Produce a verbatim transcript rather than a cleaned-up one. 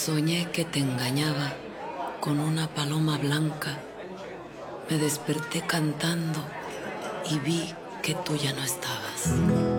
Soñé que te engañaba con una paloma blanca. Me desperté cantando y vi que tú ya no estabas.